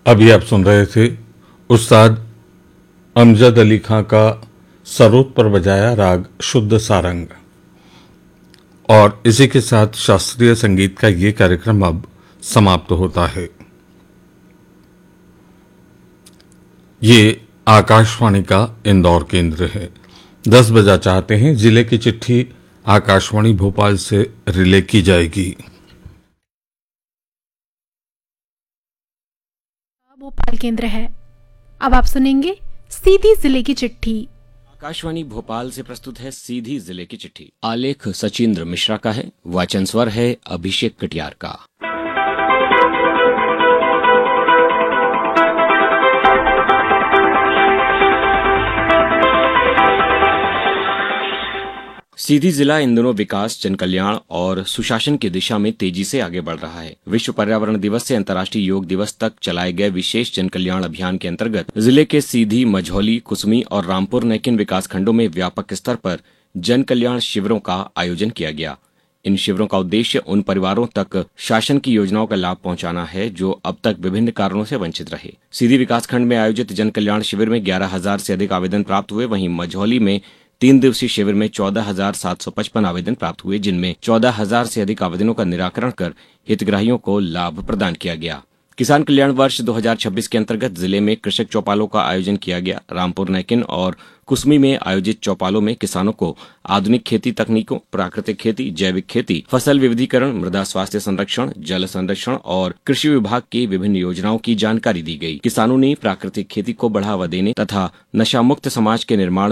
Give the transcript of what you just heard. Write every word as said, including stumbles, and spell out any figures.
अभी आप सुन रहे थे उस्ताद अमजद अली खां का सरोद पर बजाया राग शुद्ध सारंग। और इसी के साथ शास्त्रीय संगीत का ये कार्यक्रम अब समाप्त होता है। ये आकाशवाणी का इंदौर केंद्र है। दस बजा चाहते हैं जिले की चिट्ठी आकाशवाणी भोपाल से रिले की जाएगी। भोपाल केंद्र है। अब आप सुनेंगे सीधी जिले की चिट्ठी। आकाशवाणी भोपाल से प्रस्तुत है सीधी जिले की चिट्ठी। आलेख सचिंद्र मिश्रा का है, वाचन स्वर है अभिषेक कटियार का। सीधी जिला इन दिनों विकास, जन कल्याण और सुशासन की दिशा में तेजी से आगे बढ़ रहा है। विश्व पर्यावरण दिवस से अंतर्राष्ट्रीय योग दिवस तक चलाए गए विशेष जन कल्याण अभियान के अंतर्गत जिले के सीधी, मझौली, कुसमी और रामपुर नैकिन विकास खंडों में व्यापक स्तर पर जन कल्याण शिविरों का आयोजन किया गया। इन शिविरों का उद्देश्य उन परिवारों तक शासन की योजनाओं का लाभ पहुंचाना है जो अब तक विभिन्न कारणों से वंचित रहे। सीधी विकासखंड में आयोजित जन कल्याण शिविर में ग्यारह हजार से अधिक आवेदन प्राप्त हुए। वहीं मझौली में तीन दिवसीय शिविर में चौदह हजार सात सौ पचपन आवेदन प्राप्त हुए, जिनमें चौदह हजार से अधिक आवेदनों का निराकरण कर हितग्राहियों को लाभ प्रदान किया गया। किसान कल्याण वर्ष दो हजार छब्बीस के अंतर्गत जिले में कृषक चौपालों का आयोजन किया गया। रामपुर नैकिन और कुसमी में आयोजित चौपालों में किसानों को आधुनिक खेती तकनीकों, प्राकृतिक खेती, जैविक खेती, फसल विविधीकरण, मृदा स्वास्थ्य संरक्षण, जल संरक्षण और कृषि विभाग की विभिन्न योजनाओं की जानकारी दी गई। किसानों ने प्राकृतिक खेती को बढ़ावा देने तथा नशा मुक्त समाज के निर्माण